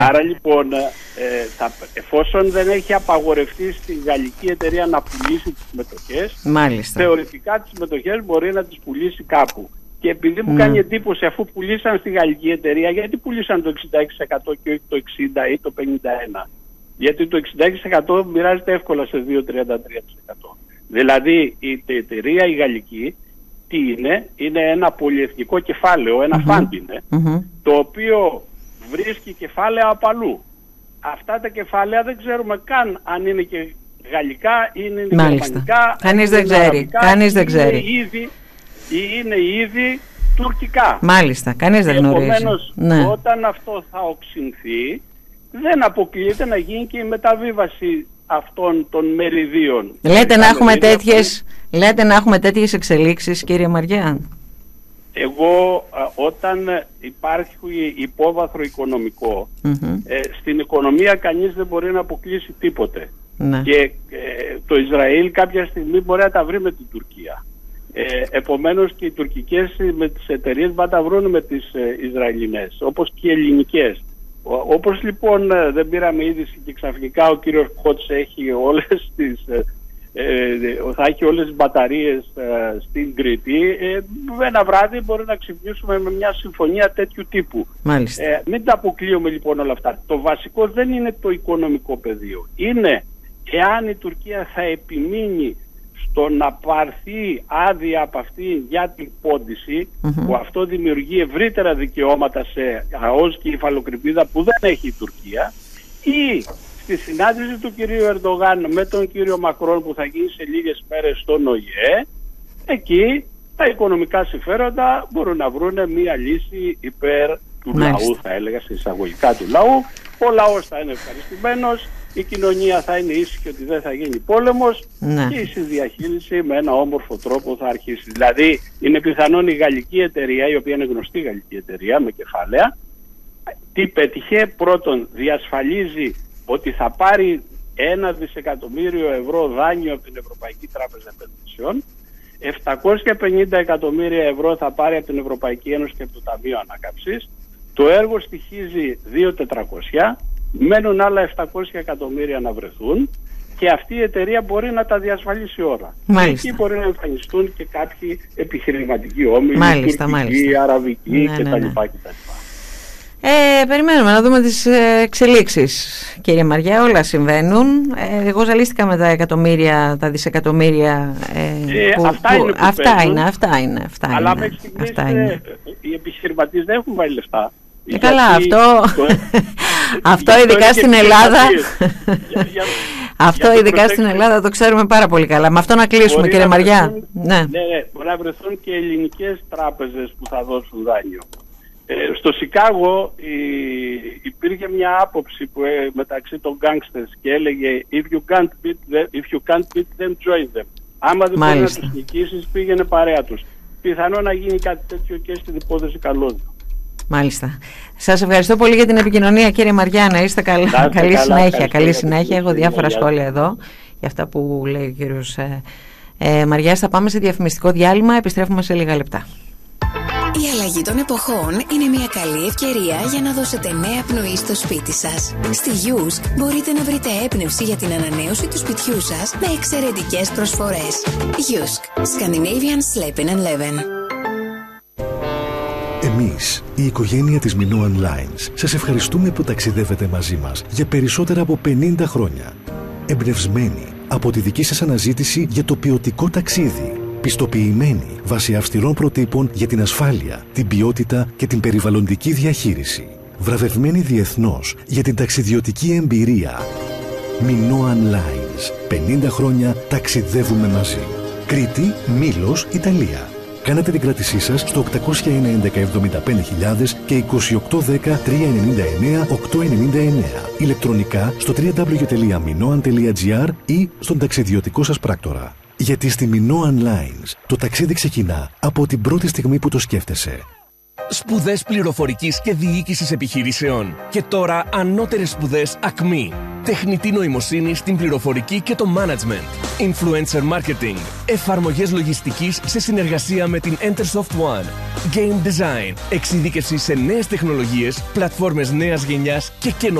Άρα λοιπόν, εφόσον δεν έχει απαγορευτεί στη γαλλική εταιρεία να πουλήσει τις μετοχές, θεωρητικά τις μετοχές μπορεί να τις πουλήσει κάπου. Και επειδή μου κάνει εντύπωση, αφού πουλήσαν στη γαλλική εταιρεία, γιατί πουλήσαν το 66% και όχι το 60% ή το 51%? Γιατί το 66% μοιράζεται εύκολα σε 2-33%. Δηλαδή η εταιρεία η γαλλική τι είναι? Είναι ένα πολυεθνικό κεφάλαιο, ένα φαντ είναι, το οποίο βρίσκει κεφάλαια από αλλού. Αυτά τα κεφάλαια δεν ξέρουμε καν αν είναι και γαλλικά ή είναι γερμανικά. Κανείς δεν ξέρει. Ή είναι ήδη τουρκικά. Μάλιστα, κανείς δεν γνωρίζει. Επομένως, όταν αυτό θα οξυνθεί, δεν αποκλείεται να γίνει και η μεταβίβαση αυτών των μεριδίων. Λέτε να έχουμε τέτοιες εξελίξεις, κύριε Μαριά? Εγώ, όταν υπάρχει υπόβαθρο οικονομικό, στην οικονομία κανείς δεν μπορεί να αποκλείσει τίποτε. Και το Ισραήλ κάποια στιγμή μπορεί να τα βρει με την Τουρκία. Επομένως και οι τουρκικές με τις εταιρείες θα τα βρουν με τις Ισραηλινές, όπως και οι ελληνικές. Όπως λοιπόν δεν πήραμε είδηση και ξαφνικά ο κύριος Κότς έχει όλες τις θα έχει όλες τις μπαταρίες στην Κρήτη, ένα βράδυ μπορεί να ξυπνήσουμε με μια συμφωνία τέτοιου τύπου. Μην τα αποκλείουμε λοιπόν όλα αυτά. Το βασικό δεν είναι το οικονομικό πεδίο. Είναι εάν η Τουρκία θα επιμείνει στο να πάρθει άδεια από αυτή για την πόντιση, που αυτό δημιουργεί ευρύτερα δικαιώματα σε ΑΟΣ και υφαλοκρηπίδα που δεν έχει η Τουρκία, ή στη συνάντηση του κυρίου Ερντογάν με τον κύριο Μακρόν που θα γίνει σε λίγες μέρες στον ΟΗΕ, εκεί τα οικονομικά συμφέροντα μπορούν να βρουν μία λύση υπέρ του λαού, θα έλεγα σε εισαγωγικά του λαού. Ο λαός θα είναι ευχαριστημένος, η κοινωνία θα είναι ήσυχη ότι δεν θα γίνει πόλεμος και η συνδιαχείριση με ένα όμορφο τρόπο θα αρχίσει. Δηλαδή είναι πιθανόν η γαλλική εταιρεία, η οποία είναι γνωστή γαλλική εταιρεία με κεφάλαια, τι πέτυχε? Πρώτον, διασφαλίζει ότι θα πάρει 1 δισεκατομμύριο ευρώ δάνειο από την Ευρωπαϊκή Τράπεζα Επενδύσεων, 750 εκατομμύρια ευρώ θα πάρει από την Ευρωπαϊκή Ένωση και από το Ταμείο Ανάκαμψης. Το έργο στοιχίζει 2.400, μένουν άλλα 700 εκατομμύρια να βρεθούν και αυτή η εταιρεία μπορεί να τα διασφαλίσει όλα. Εκεί μπορεί να εμφανιστούν και κάποιοι επιχειρηματικοί όμιλοι, τουρκικοί, αραβικοί κτλ. Περιμένουμε να δούμε τις εξελίξεις, κύριε Μαριά, όλα συμβαίνουν. Εγώ ζαλίστηκα με τα εκατομμύρια, τα δισεκατομμύρια αυτά είναι. Αλλά μέχρι στιγμής οι επιχειρηματίες δεν έχουν βάλει λεφτά. Καλά, αυτό ειδικά στην Ελλάδα αυτό ειδικά στην Ελλάδα το ξέρουμε πάρα πολύ καλά. Με αυτό να κλείσουμε, κύριε Μαριά. Μπορεί να βρεθούν και ελληνικές τράπεζες που θα δώσουν δάνειο. Στο Σικάγο υπήρχε μια άποψη που, μεταξύ των gangsters και έλεγε if you can't beat them, join them. Άμα δεν μπορεί να τους νικήσεις, πήγαινε παρέα τους. Πιθανό να γίνει κάτι τέτοιο και στην υπόθεση Καλώδιο. Μάλιστα. Σας ευχαριστώ πολύ για την επικοινωνία, κύριε Μαριά. Να είστε καλά. Καλή συνέχεια. Έχω διάφορα σχόλια εδώ για αυτά που λέει ο κύριος Μαριάς. Θα πάμε σε διαφημιστικό διάλειμμα. Επιστρέφουμε σε λίγα λεπτά. Η αλλαγή των εποχών είναι μια καλή ευκαιρία για να δώσετε νέα πνοή στο σπίτι σας. Στη Yusk μπορείτε να βρείτε έμπνευση για την ανανέωση του σπιτιού σας με εξαιρετικές προσφορές. Yusk, Scandinavian Sleeping and Living. Εμείς, η οικογένεια της Minoan Lines, σας ευχαριστούμε που ταξιδεύετε μαζί μας για περισσότερα από 50 χρόνια. Εμπνευσμένοι από τη δική σας αναζήτηση για το ποιοτικό ταξίδι. Πιστοποιημένοι βάσει αυστηρών προτύπων για την ασφάλεια, την ποιότητα και την περιβαλλοντική διαχείριση. Βραβευμένοι διεθνώς για την ταξιδιωτική εμπειρία. Minoan Lines. 50 χρόνια ταξιδεύουμε μαζί. Κρήτη, Μήλος, Ιταλία. Κάνατε την κράτησή σας στο 801-11-75.000 και 2810-399-899. Ηλεκτρονικά στο www.minoan.gr ή στον ταξιδιωτικό σας πράκτορα. Γιατί στη Minoan Lines το ταξίδι ξεκινά από την πρώτη στιγμή που το σκέφτεσαι. Σπουδές πληροφορικής και διοίκησης επιχειρήσεων. Και τώρα ανώτερες σπουδές ΑΚΜΗ. Τεχνητή νοημοσύνη στην πληροφορική και το management. Influencer marketing. Εφαρμογές λογιστικής σε συνεργασία με την Entersoft One. Game design. Εξειδίκευση σε νέες τεχνολογίες, πλατφόρμες νέας γενιάς και